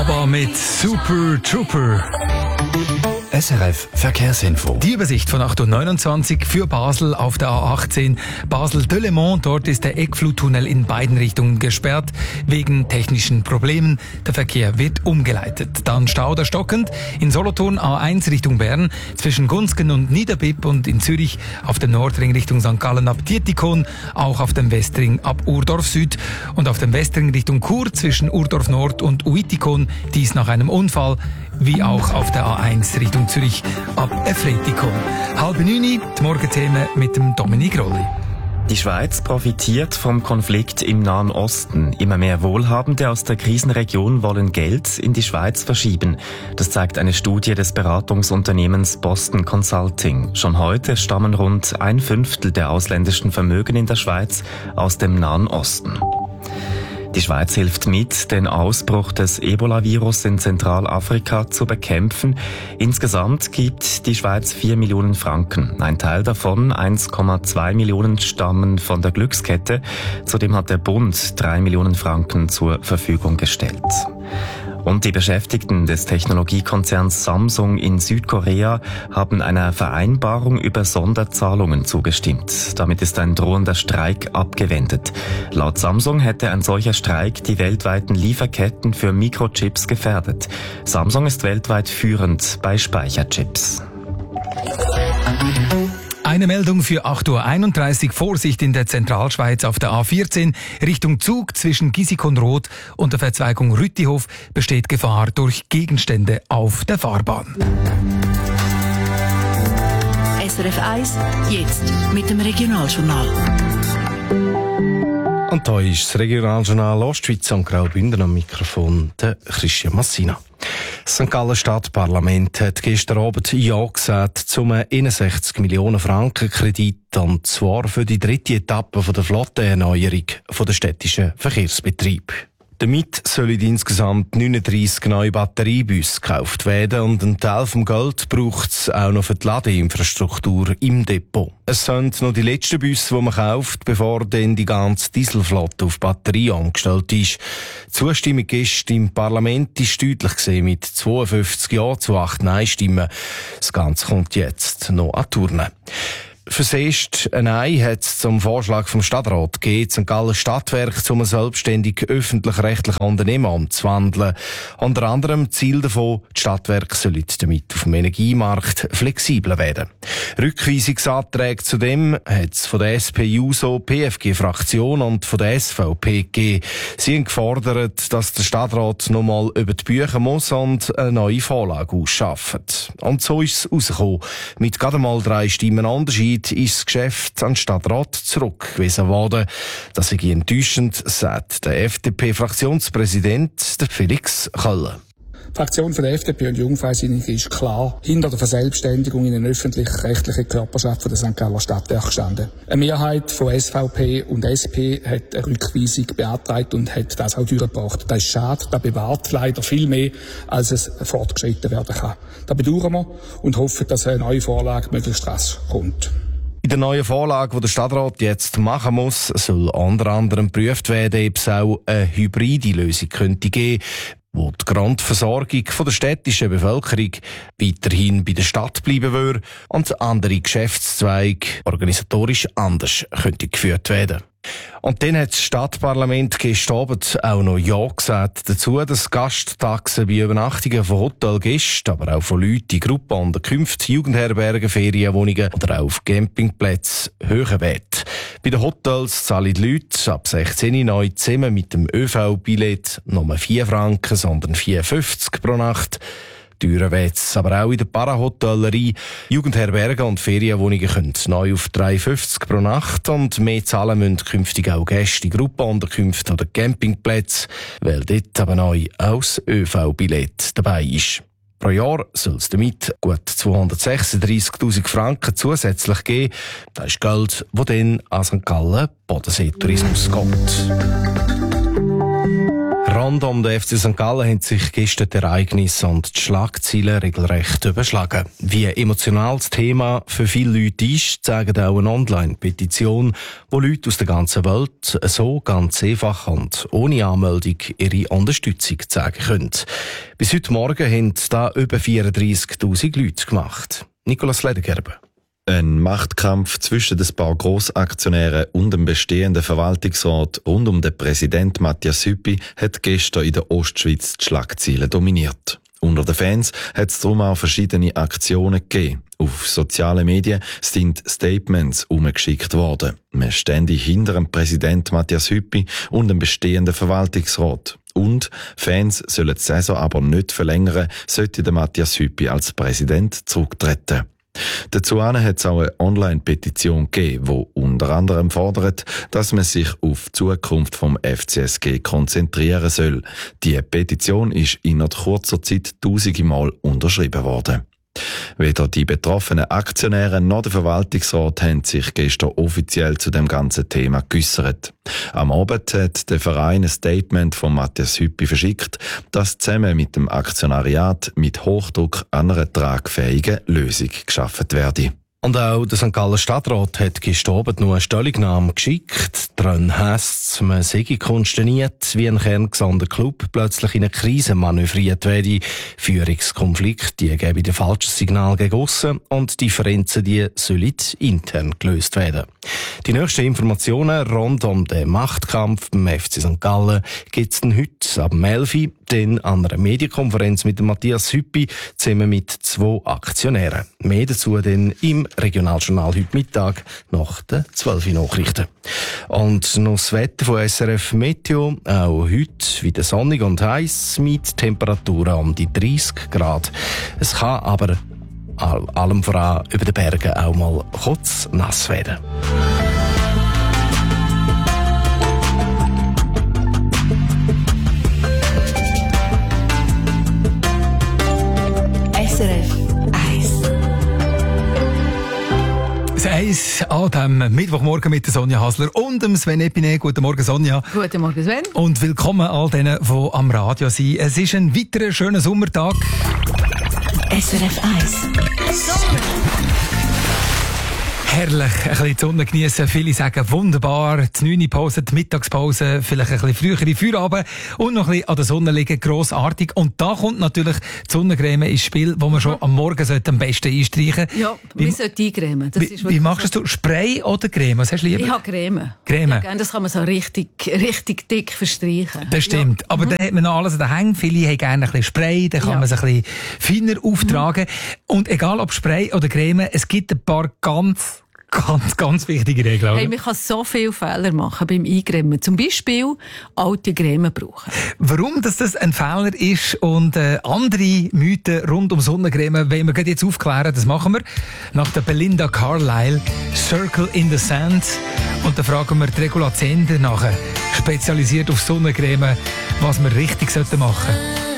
Aber mit Super Trooper. SRF Verkehrsinfo. Die Übersicht von 8.29 Uhr für Basel auf der A18 Basel-Delemont. Dort ist der Eckfluttunnel in beiden Richtungen gesperrt wegen technischen Problemen. Der Verkehr wird umgeleitet. Dann Stau oder stockend in Solothurn A1 Richtung Bern zwischen Gunzgen und Niederbipp und in Zürich auf dem Nordring Richtung St. Gallen ab Dietikon, auch auf dem Westring ab Urdorf Süd und auf dem Westring Richtung Chur zwischen Urdorf Nord und Uitikon, dies nach einem Unfall, wie auch auf der A1 Richtung Zürich ab Efretikon. 8:30 die Morgenthemen mit dem Dominik Rolli. Die Schweiz profitiert vom Konflikt im Nahen Osten. Immer mehr Wohlhabende aus der Krisenregion wollen Geld in die Schweiz verschieben. Das zeigt eine Studie des Beratungsunternehmens Boston Consulting. Schon heute stammen rund 1/5 der ausländischen Vermögen in der Schweiz aus dem Nahen Osten. Die Schweiz hilft mit, den Ausbruch des Ebola-Virus in Zentralafrika zu bekämpfen. Insgesamt gibt die Schweiz 4 Millionen Franken. Ein Teil davon, 1,2 Millionen, stammen von der Glückskette. Zudem hat der Bund 3 Millionen Franken zur Verfügung gestellt. Und die Beschäftigten des Technologiekonzerns Samsung in Südkorea haben einer Vereinbarung über Sonderzahlungen zugestimmt. Damit ist ein drohender Streik abgewendet. Laut Samsung hätte ein solcher Streik die weltweiten Lieferketten für Mikrochips gefährdet. Samsung ist weltweit führend bei Speicherchips. Eine Meldung für 8.31 Uhr. Vorsicht in der Zentralschweiz auf der A14 Richtung Zug zwischen Gisikon-Roth und der Verzweigung Rüttihof besteht Gefahr durch Gegenstände auf der Fahrbahn. SRF 1, jetzt mit dem Regionaljournal. Und da ist das Regionaljournal Ostschweiz am Graubünden am Mikrofon, der Christian Massina. Das St. Gallen Stadtparlament hat gestern Abend Ja gesagt zum 61 Millionen Franken Kredit, und zwar für die 3. Etappe der Flottenerneuerung der städtischen Verkehrsbetriebe. Damit sollen insgesamt 39 neue Batteriebusse gekauft werden und ein Teil vom Geld braucht es auch noch für die Ladeinfrastruktur im Depot. Es sind noch die letzten Busse, die man kauft, bevor dann die ganze Dieselflotte auf Batterie angestellt ist. Die Zustimmung gestern im Parlament ist deutlich gesehen mit 52 Ja zu 8 Nein-Stimmen. Das Ganze kommt jetzt noch an die Urne. Fürs erste ein Nein hat es zum Vorschlag vom Stadtrat gegeben, St. Gallen Stadtwerk zum selbstständig öffentlich-rechtlichen Unternehmen umzuwandeln. Unter anderem Ziel davon, die Stadtwerke sollen damit auf dem Energiemarkt flexibler werden. Rückweisungsanträge zudem hat es von der SP-JUSO-PFG-Fraktion und von der SVP gegeben. Sie haben gefordert, dass der Stadtrat nochmal über die Bücher muss und eine neue Vorlage ausschafft. Und so ist es rausgekommen. Mit gerade mal 3 Stimmen Unterschied ist das Geschäft an den Stadtrat zurückgewiesen worden. Das ist enttäuschend, sagt der FDP-Fraktionspräsident Felix Köller. Die Fraktion von der FDP und Jungfreisinnigen ist klar hinter der Verselbstständigung in eine öffentlich-rechtliche Körperschaft der St. Galler Stadtwerke gestanden. Eine Mehrheit von SVP und SP hat eine Rückweisung beantragt und hat das auch durchgebracht. Das ist schade, das bewahrt leider viel mehr, als es fortgeschritten werden kann. Das bedauern wir und hoffen, dass eine neue Vorlage möglichst rasch kommt. In der neuen Vorlage, die der Stadtrat jetzt machen muss, soll unter anderem geprüft werden, ob es auch eine hybride Lösung könnte geben, wo die Grundversorgung von der städtischen Bevölkerung weiterhin bei der Stadt bleiben würde und andere Geschäftszweige organisatorisch anders könnte geführt werden. Und dann hat das Stadtparlament gestern Abend auch noch Ja gesagt dazu, dass Gasttaxen bei Übernachtungen von Hotelgästen, aber auch von Leuten in Gruppenunterkünften, Jugendherbergen, Ferienwohnungen oder auch auf Campingplätzen höher werden. Bei den Hotels zahlen die Leute ab 16 neu zusammen mit dem ÖV-Billett nur 4 Franken, sondern 4,50 pro Nacht. Teurer wird's aber auch in der Parahotellerie. Jugendherbergen und Ferienwohnungen können neu auf 3,50 pro Nacht und mehr zahlen müssen künftig auch Gäste in Gruppenunterkünften oder Campingplätze, weil dort aber neu auch das ÖV-Billett dabei ist. Pro Jahr soll es damit gut 236'000 Franken zusätzlich geben. Das ist Geld, das dann an St. Gallen Bodenseetourismus geht. Rund um den FC St. Gallen haben sich gestern die Ereignisse und die Schlagzeilen regelrecht überschlagen. Wie emotional das Thema für viele Leute ist, zeigt auch eine Online-Petition, wo Leute aus der ganzen Welt so ganz einfach und ohne Anmeldung ihre Unterstützung zeigen können. Bis heute Morgen haben da über 34'000 Leute gemacht. Nicolas Ledergerber. Ein Machtkampf zwischen den paar Grossaktionären und dem bestehenden Verwaltungsrat rund um den Präsident Matthias Hüppi hat gestern in der Ostschweiz die Schlagzeilen dominiert. Unter den Fans hat es darum auch verschiedene Aktionen gegeben. Auf sozialen Medien sind Statements umgeschickt worden. Man stände hinter dem Präsident Matthias Hüppi und dem bestehenden Verwaltungsrat. Und Fans sollen die Saison aber nicht verlängern, sollte der Matthias Hüppi als Präsident zurücktreten. Dazu hat es auch eine Online-Petition gegeben, die unter anderem fordert, dass man sich auf die Zukunft vom FCSG konzentrieren soll. Die Petition ist innerhalb kurzer Zeit 1000 Mal unterschrieben worden. Weder die betroffenen Aktionäre noch der Verwaltungsrat haben sich gestern offiziell zu dem ganzen Thema geäussert. Am Abend hat der Verein ein Statement von Matthias Hüppi verschickt, dass zusammen mit dem Aktionariat mit Hochdruck an einer tragfähigen Lösung geschaffen werde. Und auch der St. Galler Stadtrat hat gestern Abend noch eine Stellungnahme geschickt. Darin heisst es, man sei konsterniert, wie ein kerngesonderter Club plötzlich in eine Krise manövriert werde. Führungskonflikt, die geben ein falsches Signal gegen aussen und Differenzen, die sollen intern gelöst werden. Die nächsten Informationen rund um den Machtkampf beim FC St. Gallen gibt es heute ab 11 Uhr, dann an einer Medienkonferenz mit Matthias Hüppi zusammen mit 2 Aktionären. Mehr dazu dann im Regionaljournal heute Mittag nach den 12 Uhr Nachrichten. Und noch das Wetter von SRF Meteo, auch heute wieder sonnig und heiß mit Temperaturen um die 30 Grad. Es kann aber allem voran über den Bergen auch mal kurz nass werden. SRF 1. Das Eis an diesem Mittwochmorgen mit der Sonja Hasler und dem Sven Epine. Guten Morgen, Sonja. Guten Morgen, Sven. Und willkommen all denen, die am Radio sind. Es ist ein weiterer schöner Sommertag. SRF 1. Herrlich, ein bisschen die Sonne geniessen. Viele sagen wunderbar. Die 9 Pause, die Mittagspause, vielleicht ein bisschen frühere Feierabend und noch ein bisschen an der Sonne liegen. Grossartig. Und da kommt natürlich die Sonnencreme ins Spiel, die man schon am Morgen am besten einstreichen sollte. Ja, man sollte eincremen. Wie machst du? Spray oder Creme? Was hast du lieber? Ich habe Creme. Creme. Ja, das kann man so richtig dick verstreichen. Das stimmt. Ja. Aber dann hat man noch alles an den Hängen. Viele haben gerne ein bisschen Spray, dann kann man es ein bisschen feiner auftragen. Und egal ob Spray oder Creme, es gibt ein paar ganz wichtige Regeln. Hey, man kann so viele Fehler machen beim Eingremen. Zum Beispiel alte Creme brauchen. Warum das ein Fehler ist und andere Mythen rund um Sonnencreme wollen wir jetzt aufklären. Das machen wir nach der Belinda Carlisle, Circle in the Sand. Und da fragen wir die Regula Zender nachher, spezialisiert auf Sonnencreme, was wir richtig machen sollten.